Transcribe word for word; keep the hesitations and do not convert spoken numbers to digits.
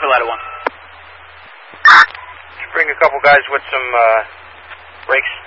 Ladder one. Just bring a couple guys with some uh, brakes